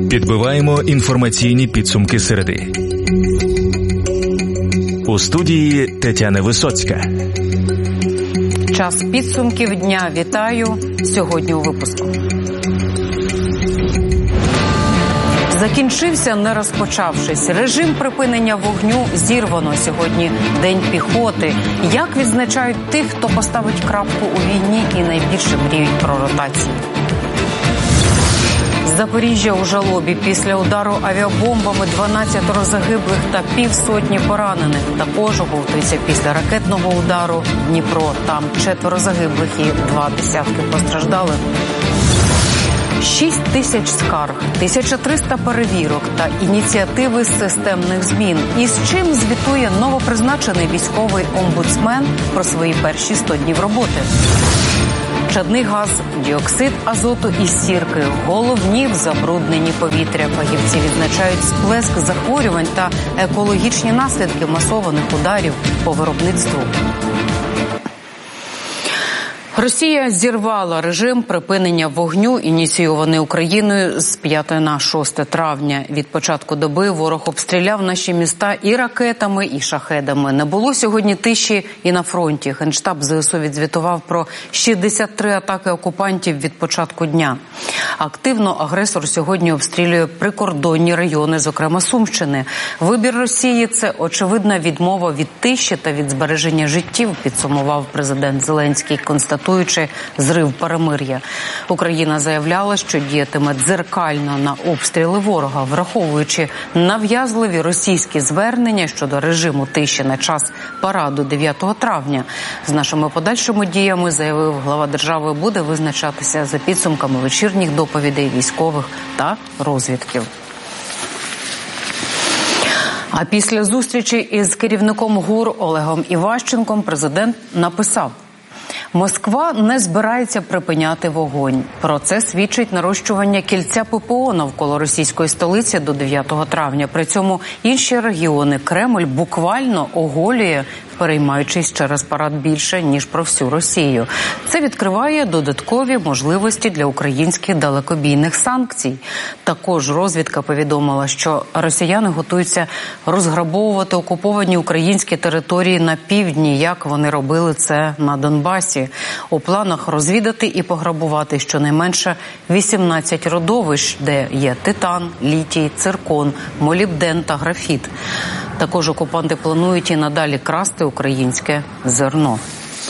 Підбиваємо інформаційні підсумки середи. У студії Тетяна Висоцька. Час підсумків дня. Вітаю. Сьогодні у випуску. Закінчився, не розпочавшись. Режим припинення вогню зірвано. Сьогодні День піхоти. Як відзначають тих, хто поставить крапку у війні і найбільше мріють про ротацію? Запоріжжя у жалобі. Після удару авіабомбами 12 загиблих та півсотні поранених. Також оговтується після ракетного удару Дніпро. Там 4 загиблих і 20 постраждалих. 6 тисяч скарг, 1300 перевірок та ініціативи системних змін. І з чим звітує новопризначений військовий омбудсмен про свої перші 100 днів роботи? Чадний газ, діоксид азоту і сірки – головні в забрудненні повітря. Фахівці відзначають сплеск захворювань та екологічні наслідки масованих ударів по виробництву. Росія зірвала режим припинення вогню, ініційований Україною з 5 на 6 травня. Від початку доби ворог обстріляв наші міста і ракетами, і шахедами. Не було сьогодні тиші і на фронті. Генштаб ЗСУ відзвітував про 63 атаки окупантів від початку дня. Активно агресор сьогодні обстрілює прикордонні райони, зокрема Сумщини. Вибір Росії – це очевидна відмова від тиші та від збереження життів, підсумував президент Зеленський, констатуючи зрив перемир'я. Україна заявляла, що діятиме дзеркально на обстріли ворога, враховуючи нав'язливі російські звернення щодо режиму тиші на час параду 9 травня. З нашими подальшими діями, заявив глава держави, буде визначатися за підсумками вечірніх доповідей військових та розвідків. А після зустрічі із керівником ГУР Олегом Іващенком президент написав: «Москва не збирається припиняти вогонь. Про це свідчить нарощування кільця ППО навколо російської столиці до 9 травня. При цьому інші регіони Кремль буквально оголює, переймаючись через парад більше, ніж про всю Росію. Це відкриває додаткові можливості для українських далекобійних санкцій». Також розвідка повідомила, що росіяни готуються розграбовувати окуповані українські території на півдні, як вони робили це на Донбасі. У планах розвідати і пограбувати щонайменше 18 родовищ, де є титан, літій, циркон, молібден та графіт. Також окупанти планують і надалі красти українське зерно.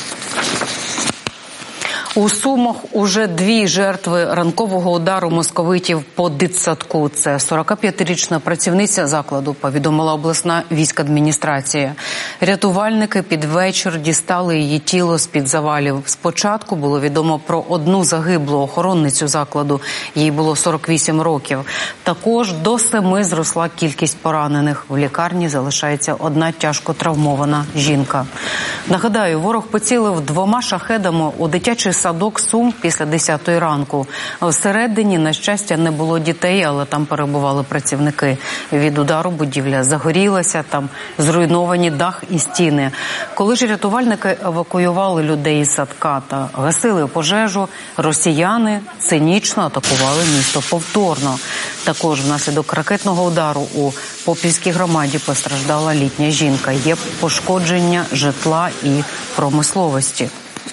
У Сумах уже 2 жертви ранкового удару московитів по дитсадку. Це 45-річна працівниця закладу, повідомила обласна військадміністрація. Рятувальники під вечір дістали її тіло з-під завалів. Спочатку було відомо про 1 загиблу охоронницю закладу. Їй було 48 років. Також до 7 зросла кількість поранених. В лікарні залишається 1 тяжко травмована жінка. Нагадаю, ворог поцілив 2 шахедами у дитячий садок Сум після 10 ранку. Всередині, на щастя, не було дітей, але там перебували працівники. Від удару будівля загорілася, там зруйновані дах і стіни. Коли ж рятувальники евакуювали людей із садка та гасили пожежу, росіяни цинічно атакували місто повторно. Також внаслідок ракетного удару у Попівській громаді постраждала літня жінка. Є пошкодження житла і промисловості.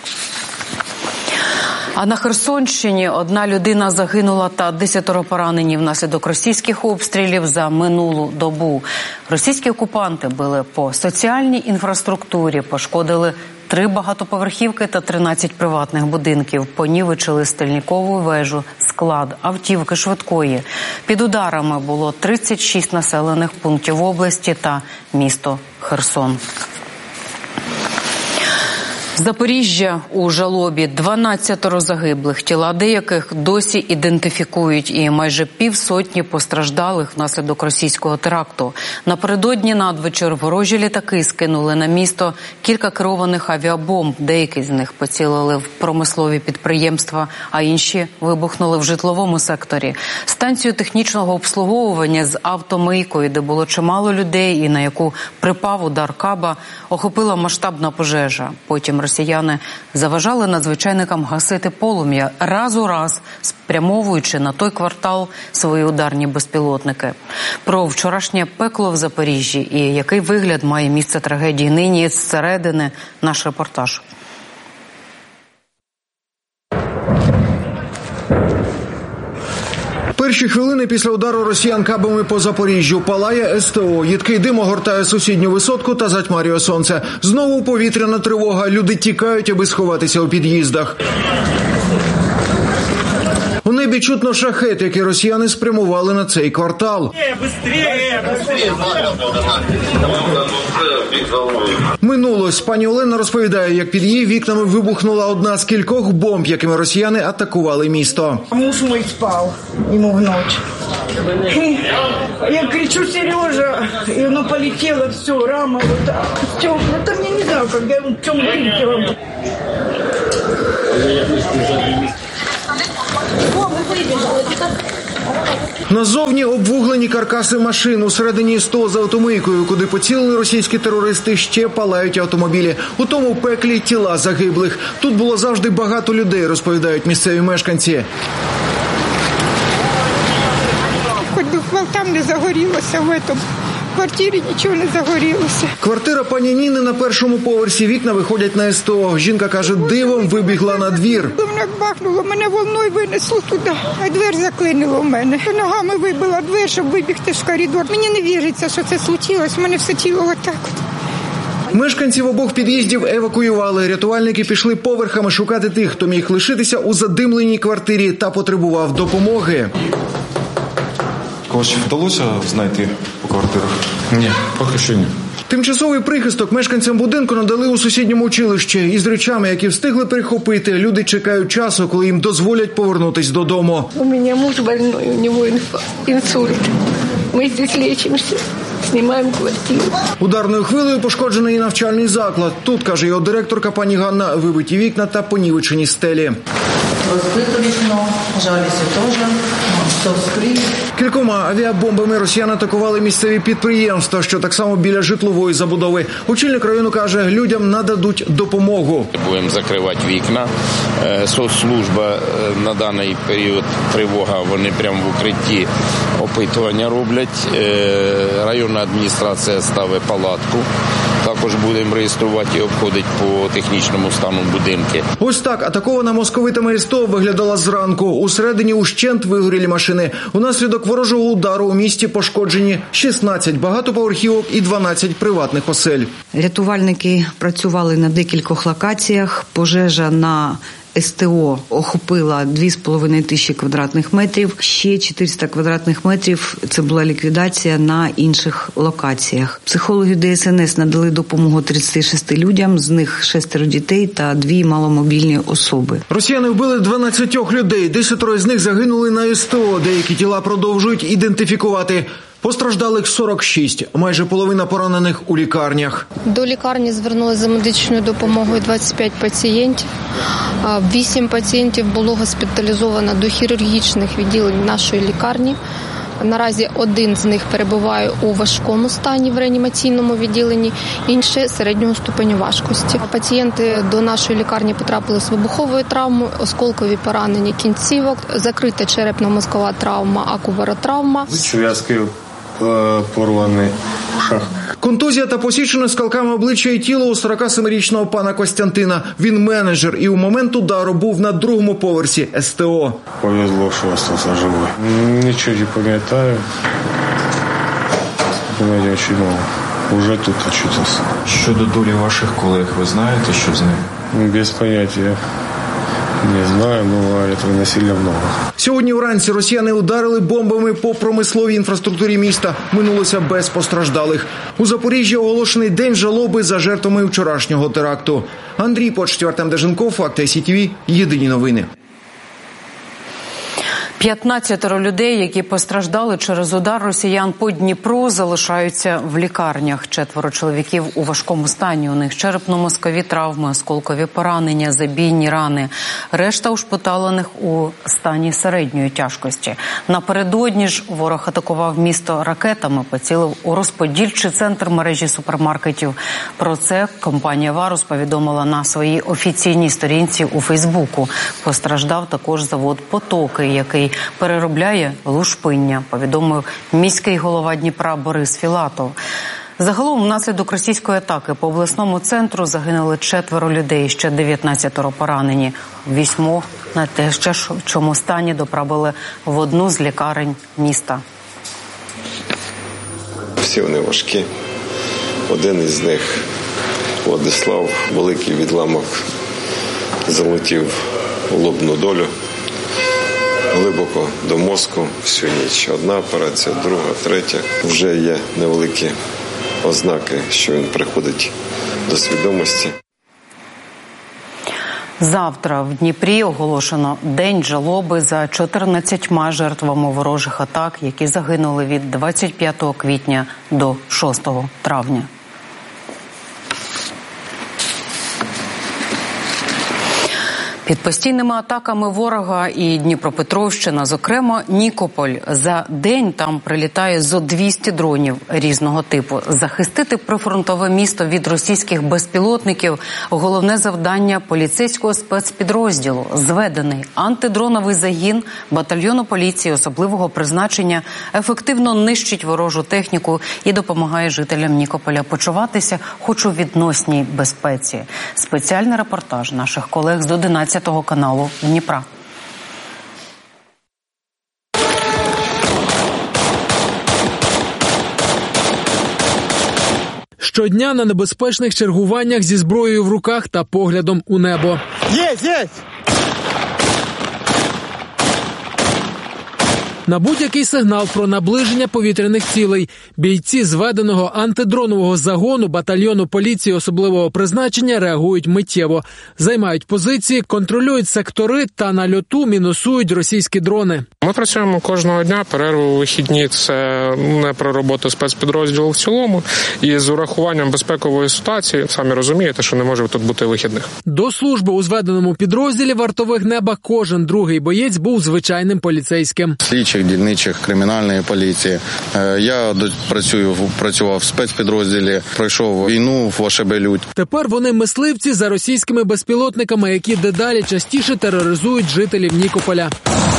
А на Херсонщині 1 людина загинула та 10 поранені внаслідок російських обстрілів за минулу добу. Російські окупанти били по соціальній інфраструктурі, пошкодили 3 багатоповерхівки та 13 приватних будинків. Понівечили стільникову вежу, склад, автівки швидкої. Під ударами було 36 населених пунктів області та місто Херсон. Запоріжжя у жалобі. 12 загиблих, тіла деяких досі ідентифікують, і майже півсотні постраждалих внаслідок російського теракту. Напередодні надвечір ворожі літаки скинули на місто кілька керованих авіабомб. Деякі з них поцілили в промислові підприємства, а інші вибухнули в житловому секторі. Станцію технічного обслуговування з автомийкою, де було чимало людей і на яку припав удар каба, охопила масштабна пожежа. Потім росіяни заважали надзвичайникам гасити полум'я, раз у раз спрямовуючи на той квартал свої ударні безпілотники. Про вчорашнє пекло в Запоріжжі і який вигляд має місце трагедії нині зсередини наш репортаж. Перші хвилини після удару росіян кабами по Запоріжжю палає СТО. Їдкий дим огортає сусідню висотку та затьмарює сонце. Знову повітряна тривога. Люди тікають, аби сховатися у під'їздах. У небі чутно шахет, який росіяни спрямували на цей квартал. Минулось. Пані Олена розповідає, як під її вікнами вибухнула одна з кількох бомб, якими росіяни атакували місто. Муж мой спал, ему в ночь. И я кричу: Сережа, и оно полетело, все, рама вот так. Все, там я не знаю, как я в чем вылетела. Назовні обвуглені каркаси машин. Усередині СТО за автомийкою, куди поцілили російські терористи, ще палають автомобілі. У тому пеклі тіла загиблих. Тут було завжди багато людей, розповідають місцеві мешканці. Хоч би там не загорілося в цьому. В квартирі нічого не загорілося. Квартира пані Ніни на першому поверсі. Вікна виходять на СТО. Жінка каже, дивом вибігла на двір. Мене бахнуло, мене волною винесло туди, а двері заклинило в мене. Ногами вибила двері, щоб вибігти в коридор. Мені не віриться, що це случилось. У мене все тіло отак от. Мешканців обох під'їздів евакуювали. Рятувальники пішли поверхами шукати тих, хто міг лишитися у задимленій квартирі та потребував допомоги. Когось вдалося знайти по квартирах? Ні, поки що ні. Тимчасовий прихисток мешканцям будинку надали у сусідньому училищі. Із речами, які встигли прихопити, люди чекають часу, коли їм дозволять повернутись додому. У мене муж больной, у нього інсульт. Ми тут лечимося. Знімаємо квартиру. Ударною хвилею пошкоджений і навчальний заклад. Тут, каже його директорка пані Ганна, вибиті вікна та понівечені стелі. Розбито вікно, жалюзі теж, все скрізь. Кількома авіабомбами росіяни атакували місцеві підприємства, що так само біля житлової забудови. Очільник району каже, людям нададуть допомогу. Будемо закривати вікна. Соцслужба на даний період тривога, вони прямо в укритті опитування роблять. Районна адміністрація ставить палатку. Також будемо реєструвати і обходити по технічному стану будинки. Ось так атакована московитами СТО виглядала зранку. Усередині ущент вигорілі машини. Унаслідок ворожого удару у місті пошкоджені 16 багатоповерхівок і 12 приватних осель. Рятувальники працювали на декількох локаціях. Пожежа на СТО охопила 2500 квадратних метрів. Ще 400 квадратних метрів – це була ліквідація на інших локаціях. Психологи ДСНС надали допомогу 36 людям, з них 6 дітей та 2 маломобільні особи. Росіяни вбили 12 людей, 10 з них загинули на СТО. Деякі тіла продовжують ідентифікувати. Постраждалих 46, майже половина поранених у лікарнях. До лікарні звернулися за медичною допомогою 25 пацієнтів. 8 пацієнтів було госпіталізовано до хірургічних відділень нашої лікарні. Наразі один з них перебуває у важкому стані в реанімаційному відділенні, інший – середнього ступеню важкості. Пацієнти до нашої лікарні потрапили з вибуховою травмою, осколкові поранення кінцівок, закрита черепно-мозкова травма, акубаротравма. Зв'язки порваний шах. Контузія та посічене скалками обличчя і тіло у 47-річного пана Костянтина. Він менеджер і у момент удару був на другому поверсі СТО. Повезло, що залишився живий. Нічого не пам'ятаю. Пам'ятаю дуже мало. Уже тут очутився. Щодо долі ваших колег, ви знаєте, що з ними? Без поняття. Не знаю, але цього не сильно много. Сьогодні вранці росіяни ударили бомбами по промисловій інфраструктурі міста. Минулося без постраждалих. У Запоріжжі оголошений день жалоби за жертвами вчорашнього теракту. Андрій Почтів, Артем Деженков, Факти СІТВ, єдині новини. 15 людей, які постраждали через удар росіян по Дніпру, залишаються в лікарнях. 4 чоловіків у важкому стані. У них черепно-мозкові травми, осколкові поранення, забійні рани. Решта ушпиталених у стані середньої тяжкості. Напередодні ж ворог атакував місто ракетами, поцілив у розподільчий центр мережі супермаркетів. Про це компанія «Варус» повідомила на своїй офіційній сторінці у Фейсбуку. Постраждав також завод «Потоки», який переробляє лушпиння, повідомив міський голова Дніпра Борис Філатов. Загалом внаслідок російської атаки по обласному центру загинули 4 людей, ще 19 поранені. 8 на тяжкому стані доправили в одну з лікарень міста. Всі вони важкі. Один із них, Владислав, великий відламок залетів у лобну долю. Глибоко до мозку всю ніч. Одна операція, друга, третя. Вже є невеликі ознаки, що він приходить до свідомості. Завтра в Дніпрі оголошено День жалоби за 14 жертвами ворожих атак, які загинули від 25 квітня до 6 травня. Під постійними атаками ворога і Дніпропетровщина, зокрема Нікополь. За день там прилітає зо 200 дронів різного типу. Захистити прифронтове місто від російських безпілотників – головне завдання поліцейського спецпідрозділу. Зведений антидроновий загін батальйону поліції особливого призначення ефективно нищить ворожу техніку і допомагає жителям Нікополя почуватися хоч у відносній безпеці. Спеціальний репортаж наших колег з 11 каналу Дніпра. Щодня на небезпечних чергуваннях зі зброєю в руках та поглядом у небо. Є! На будь-який сигнал про наближення повітряних цілей бійці зведеного антидронового загону батальйону поліції особливого призначення реагують миттєво. Займають позиції, контролюють сектори та на льоту мінусують російські дрони. Ми працюємо кожного дня, перерви у вихідні – це не про роботу спецпідрозділу в цілому. І з урахуванням безпекової ситуації, самі розумієте, що не може тут бути вихідних. До служби у зведеному підрозділі вартових неба кожен другий боєць був звичайним поліцейським. Дільничих кримінальної поліції. Я працював в спецпідрозділі, пройшов війну в Ошебелють. Тепер вони мисливці за російськими безпілотниками, які дедалі частіше тероризують жителів Нікополя.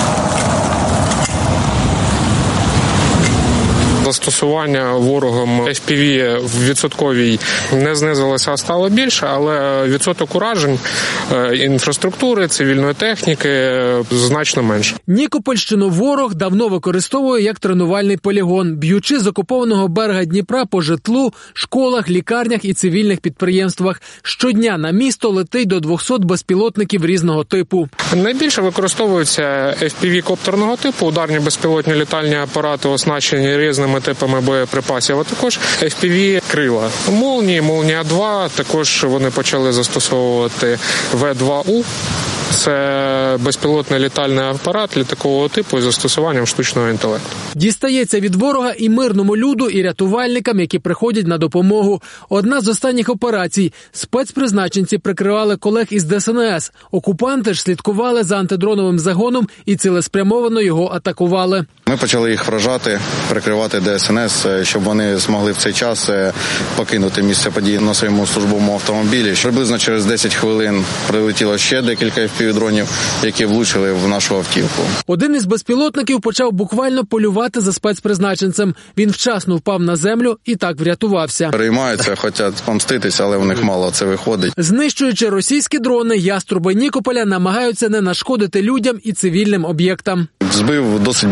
Застосування ворогом FPV в відсотковій не знизилося, а стало більше, але відсоток уражень інфраструктури, цивільної техніки значно менше. Нікопольщину ворог давно використовує як тренувальний полігон, б'ючи з окупованого берега Дніпра по житлу, школах, лікарнях і цивільних підприємствах. Щодня на місто летить до 200 безпілотників різного типу. Найбільше використовуються FPV-коптерного типу, ударні безпілотні літальні апарати, оснащені різними типами боєприпасів, а також FPV-крила. Молнія-2, також вони почали застосовувати В2У. Це безпілотний літальний апарат літакового типу із застосуванням штучного інтелекту. Дістається від ворога і мирному люду, і рятувальникам, які приходять на допомогу. Одна з останніх операцій. Спецпризначенці прикривали колег із ДСНС. Окупанти ж слідкували за антидроновим загоном і цілеспрямовано його атакували. Ми почали їх вражати, прикривати ДСНС, щоб вони змогли в цей час покинути місце події на своєму службовому автомобілі. Приблизно через 10 хвилин прилетіло ще декілька FPV-дронів, які влучили в нашу автівку. Один із безпілотників почав буквально полювати за спецпризначенцем. Він вчасно впав на землю і так врятувався. Переймаються, хочуть помститися, але в них мало це виходить. Знищуючи російські дрони, яструби Нікополя намагаються не нашкодити людям і цивільним об'єктам. Збив досить багато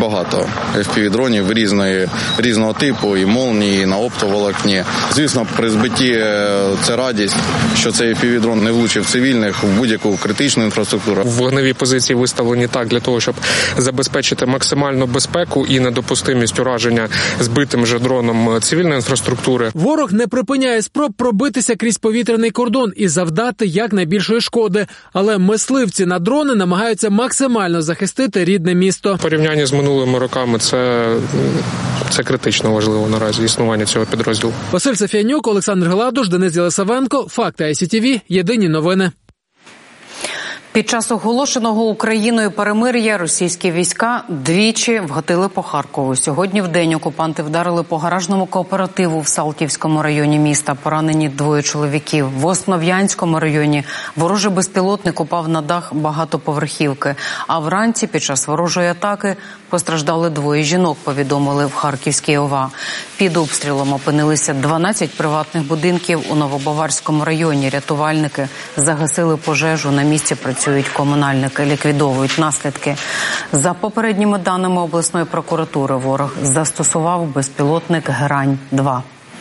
FPV-дронів різного типу, і молнії, і на оптоволокні. Звісно, при збитті це радість, що цей FPV-дрон не влучив цивільних в будь-яку критичну інфраструктуру. Вогневі позиції виставлені так для того, щоб забезпечити максимальну безпеку і недопустимість ураження збитим же дроном цивільної інфраструктури. Ворог не припиняє спроб пробитися крізь повітряний кордон і завдати якнайбільшої шкоди. Але мисливці на дрони намагаються максимально захистити рідне місто. В порівнянні з минулими роками це критично важливо наразі існування цього підрозділу. Василь Сафіянюк, Олександр Гладуш, Денис Єлисавенко. Факти ICTV. Єдині новини. Під час оголошеного Україною перемир'я російські війська двічі вгатили по Харкову. Сьогодні вдень окупанти вдарили по гаражному кооперативу в Салтівському районі міста. Поранені 2 чоловіків. В Основ'янському районі ворожий безпілотник упав на дах багатоповерхівки. А вранці під час ворожої атаки постраждали 2 жінок, повідомили в Харківській ОВА. Під обстрілом опинилися 12 приватних будинків у Новобаварському районі. Рятувальники загасили пожежу. На місці працюють комунальники, ліквідовують наслідки. За попередніми даними обласної прокуратури, ворог застосував безпілотник «Герань-2».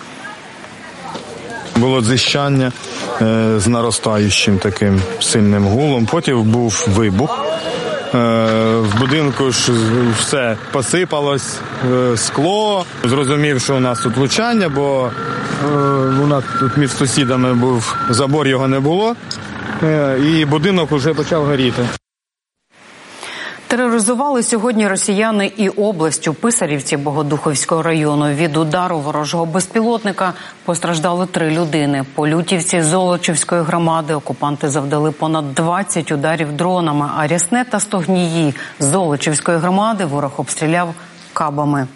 Було дзищання з наростаючим таким сильним гулом. Потім був вибух. В будинку ж все посипалось, скло. Зрозумів, що у нас тут влучання, бо у нас тут між сусідами був забор, його не було. І будинок вже почав горіти. Тероризували сьогодні росіяни і область у Писарівці Богодуховського району. Від удару ворожого безпілотника постраждали 3 людини. По Лютівці Золочівської громади окупанти завдали понад 20 ударів дронами, а Рясне та Стогнії Золочівської громади ворог обстріляв кабами.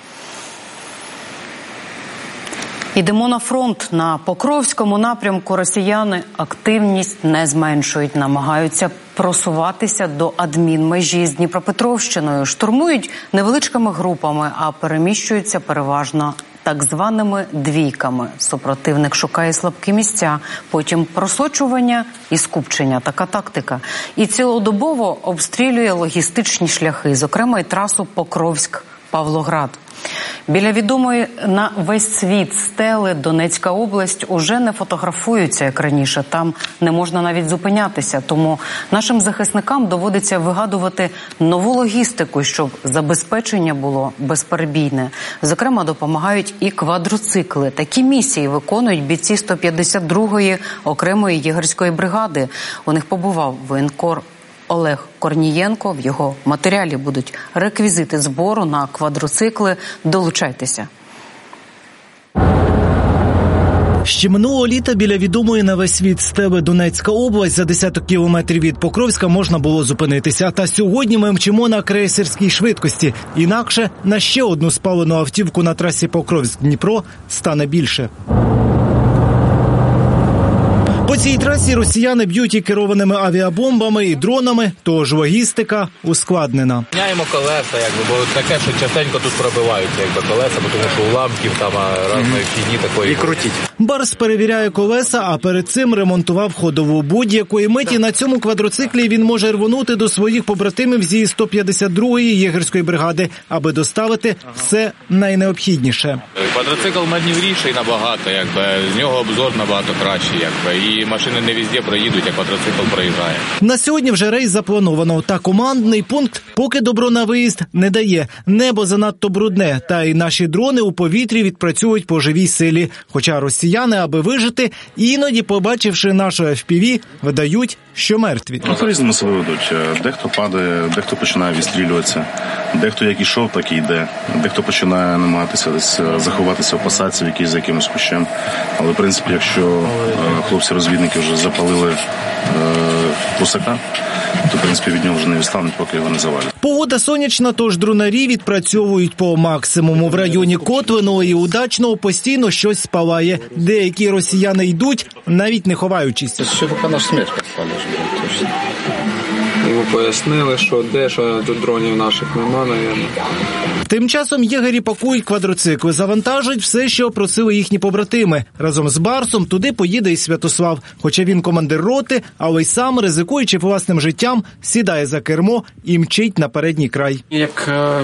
Йдемо на фронт. На Покровському напрямку росіяни активність не зменшують. Намагаються просуватися до адмінмежі з Дніпропетровщиною. Штурмують невеличкими групами, а переміщуються переважно так званими двійками. Супротивник шукає слабкі місця, потім просочування і скупчення. Така тактика. І цілодобово обстрілює логістичні шляхи, зокрема й трасу Покровськ-Павлоград. Біля відомої на весь світ стели Донецька область уже не фотографуються, як раніше. Там не можна навіть зупинятися. Тому нашим захисникам доводиться вигадувати нову логістику, щоб забезпечення було безперебійне. Зокрема, допомагають і квадроцикли. Такі місії виконують бійці 152-ї окремої єгерської бригади. У них побував воєнкор Олег Корнієнко. В його матеріалі будуть реквізити збору на квадроцикли. Долучайтеся. Ще минулого літа біля відомої на весь світ стели Донецька область за десяток кілометрів від Покровська можна було зупинитися. Та сьогодні ми мчимо на крейсерській швидкості. Інакше на ще одну спалену автівку на трасі Покровськ-Дніпро стане більше. По цій трасі росіяни б'ють і керованими авіабомбами, і дронами, тож логістика ускладнена. Міняємо колеса, бо таке, що частенько тут пробиваються колеса, тому що уламків там різної фігні такої. І крутіть. Барс перевіряє колеса, а перед цим ремонтував ходову. Будь-якої миті на цьому квадроциклі він може рвонути до своїх побратимів зі 152-ї єгерської бригади, аби доставити все найнеобхідніше. Квадроцикл маневріший набагато, з нього обзор набагато кращий, і машини не везде проїдуть, а квадроцикл проїжджає. На сьогодні вже рейс заплановано, та командний пункт поки добро на виїзд не дає. Небо занадто брудне, та й наші дрони у повітрі відпрацьовують по живій силі. Хоча росіяни, аби вижити, іноді, побачивши нашу FPV, видають, що мертві. По-різному себе ведуть. Дехто падає, дехто починає відстрілюватися, дехто як ішов, так і йде. Дехто починає намагатися десь заховатися в посадці за якимось кущем. Але, в принципі, якщо хлопці-розвідники вже запалили кусака, то, в принципі, від нього вже не відстануть, поки його не завалять. Погода сонячна, тож дронарі відпрацьовують по максимуму. В районі Котвиного і Удачного постійно щось спалає. Деякі росіяни йдуть, навіть не ховаючись. Ще поки наш смерть поставили, точно. Йому пояснили, що де, що тут дронів наших нема, навіть. Тим часом єгері пакують квадроцикли, завантажують все, що просили їхні побратими. Разом з Барсом туди поїде і Святослав. Хоча він командир роти, але й сам, ризикуючи власним життям, сідає за кермо і мчить на передній край. Як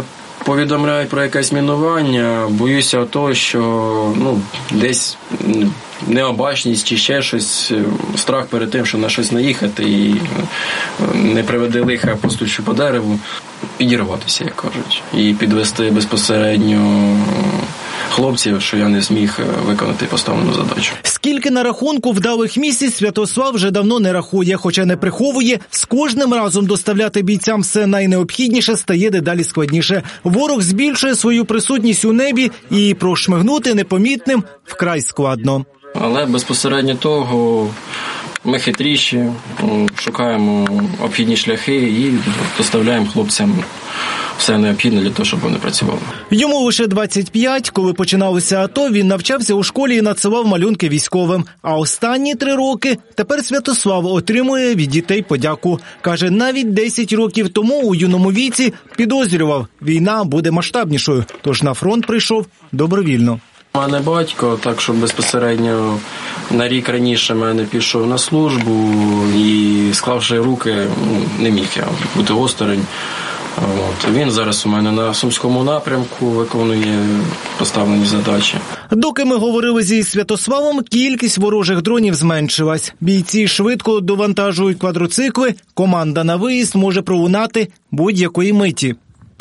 повідомляють про якесь мінування, боюся того, що десь необачність чи ще щось, страх перед тим, що на щось наїхати і не приведе лиха, постучу по дереву, підірватися, як кажуть, і підвести безпосередньо хлопців, що я не зміг виконати поставлену задачу. Скільки на рахунку вдалих місій Святослав вже давно не рахує, хоча не приховує, з кожним разом доставляти бійцям все найнеобхідніше стає дедалі складніше. Ворог збільшує свою присутність у небі і прошмигнути непомітним вкрай складно. Але безпосередньо того ми хитріші, шукаємо обхідні шляхи і доставляємо хлопцям все необхідне для того, щоб вони працювали. Йому лише 25, коли починалося АТО, він навчався у школі і надсилав малюнки військовим. А останні 3 роки тепер Святослав отримує від дітей подяку. Каже, навіть 10 років тому у юному віці підозрював, війна буде масштабнішою, тож на фронт прийшов добровільно. У мене батько, так що безпосередньо на рік раніше мене пішов на службу і, склавши руки, не міг я бути осторонь. Він зараз у мене на Сумському напрямку виконує поставлені задачі. Доки ми говорили зі Святославом, кількість ворожих дронів зменшилась. Бійці швидко довантажують квадроцикли, команда на виїзд може пролунати будь-якої миті.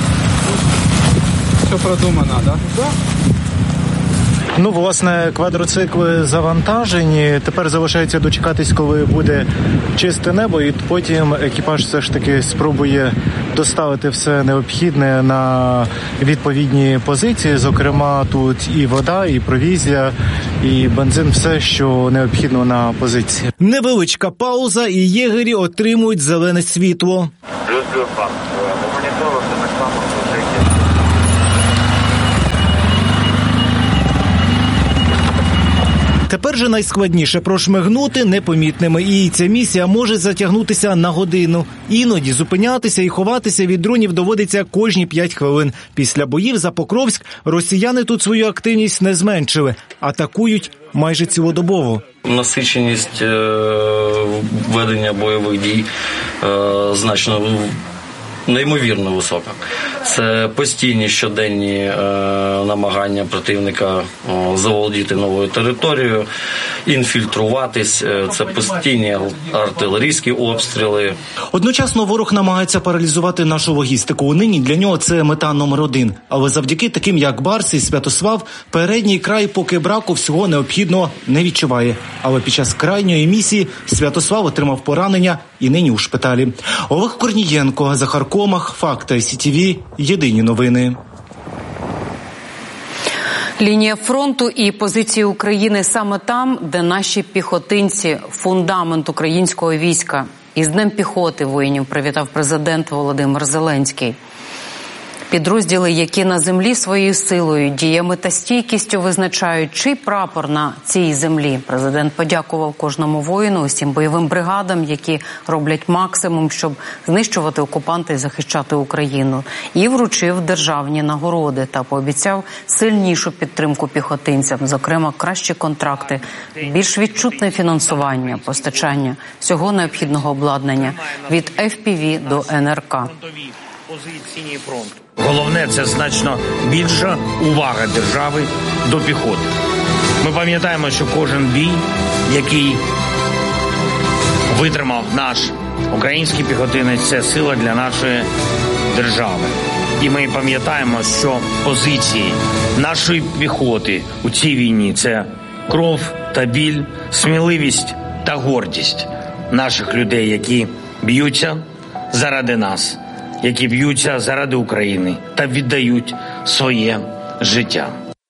Все продумано, так? Да? Власне, квадроцикли завантажені. Тепер залишається дочекатись, коли буде чисте небо, і потім екіпаж все ж таки спробує доставити все необхідне на відповідні позиції. Зокрема, тут і вода, і провізія, і бензин, все, що необхідно на позиції. Невеличка пауза, і єгері отримують зелене світло. Плюс-плюс, пан. По монітору це так само служить. Тепер же найскладніше прошмигнути непомітними, і ця місія може затягнутися на годину. Іноді зупинятися і ховатися від дронів доводиться кожні 5 хвилин. Після боїв за Покровськ росіяни тут свою активність не зменшили, атакують майже цілодобово. Насиченість ведення бойових дій значно неймовірно висока. Це постійні щоденні намагання противника заволодіти новою територією, інфільтруватись, це постійні артилерійські обстріли. Одночасно ворог намагається паралізувати нашу логістику. Нині для нього це мета номер 1. Але завдяки таким, як Барс і Святослав, передній край поки браку всього необхідного не відчуває. Але під час крайньої місії Святослав отримав поранення і нині у шпиталі. Олег Корнієнко, Захар Комах, Факти СІТВ, єдині новини. Лінія фронту і позиції України саме там, де наші піхотинці – фундамент українського війська. Із Днем піхоти воїнів привітав президент Володимир Зеленський. Підрозділи, які на землі своєю силою, діями та стійкістю визначають, чий прапор на цій землі. Президент подякував кожному воїну, усім бойовим бригадам, які роблять максимум, щоб знищувати окупанта і захищати Україну. І вручив державні нагороди та пообіцяв сильнішу підтримку піхотинцям, зокрема кращі контракти, більш відчутне фінансування, постачання всього необхідного обладнання від FPV до НРК. Головне – це значно більша увага держави до піхоти. Ми пам'ятаємо, що кожен бій, який витримав наш український піхотинець, це сила для нашої держави. І ми пам'ятаємо, що позиції нашої піхоти у цій війні – це кров та біль, сміливість та гордість наших людей, які б'ються заради нас, які б'ються заради України та віддають своє життя.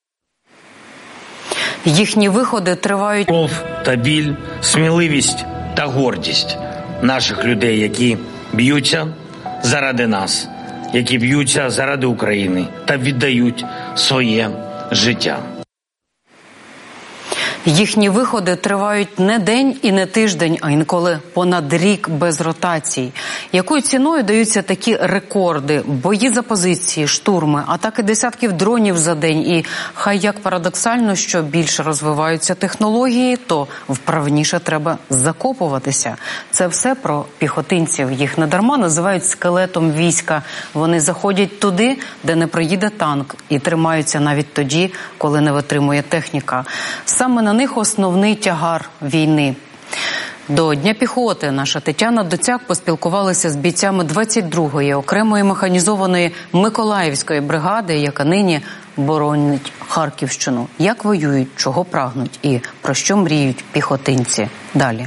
Їхні виходи тривають. Кров та біль, сміливість та гордість наших людей, які б'ються заради нас, які б'ються заради України та віддають своє життя. Їхні виходи тривають не день і не тиждень, а інколи понад рік без ротацій. Якою ціною даються такі рекорди? Бої за позиції, штурми, атаки десятків дронів за день. І хай як парадоксально, що більше розвиваються технології, то вправніше треба закопуватися. Це все про піхотинців. Їх недарма називають скелетом війська. Вони заходять туди, де не проїде танк, і тримаються навіть тоді, коли не витримує техніка. Саме на них основний тягар війни. До Дня піхоти наша Тетяна Доцяк поспілкувалася з бійцями 22-ї окремої механізованої Миколаївської бригади, яка нині боронить Харківщину. Як воюють, чого прагнуть і про що мріють піхотинці. Далі.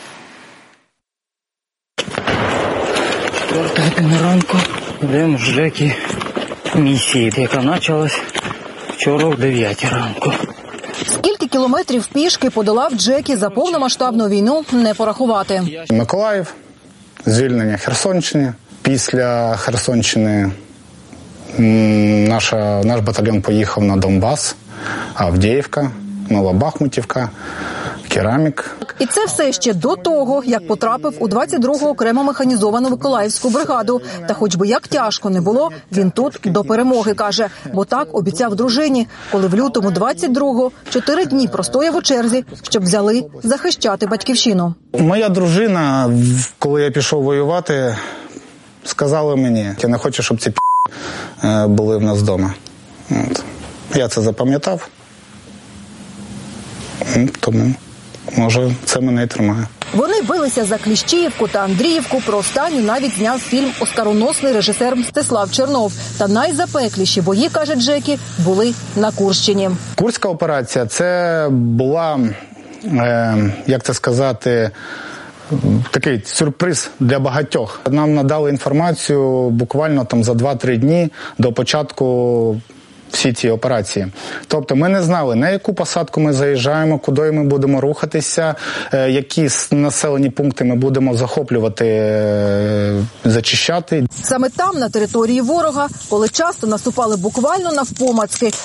4 година ранку йдемо з Жеки місії, яка почалась вчора о 9 ранку. Скільки кілометрів пішки подолав Джекі за повномасштабну війну, не порахувати. Миколаїв, звільнення Херсонщини. Після Херсонщини наш батальйон поїхав на Донбас, Авдіївка, Новобахмутівка, Керамік. І це все ще до того, як потрапив у 22-го окремо механізовану Миколаївську бригаду. Та хоч би як тяжко не було, він тут до перемоги, каже. Бо так обіцяв дружині, коли в лютому 22-го 4 дні простояв у черзі, щоб взяли захищати батьківщину. Моя дружина, коли я пішов воювати, сказала мені, я не хочу, щоб ці були в нас вдома. Я це запам'ятав, тому... може, це мене і тримає. Вони билися за Кліщіївку та Андріївку. Про останню навіть зняв фільм оскароносний режисер Мстислав Чернов. Та найзапекліші бої, каже Джекі, були на Курщині. Курська операція – це була, як це сказати, такий сюрприз для багатьох. Нам надали інформацію буквально там за 2-3 дні до початку всі ці операції. Тобто ми не знали, на яку посадку ми заїжджаємо, куди ми будемо рухатися, які населені пункти ми будемо захоплювати, зачищати. Саме там, на території ворога, коли часто наступали буквально навпомацьки,